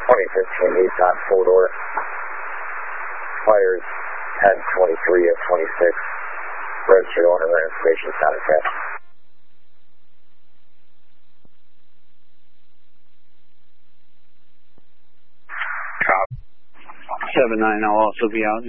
2015 Nissan 4-door. Fires 1023 of 26. Registered owner information not attached. Copy. 79, I'll also be out.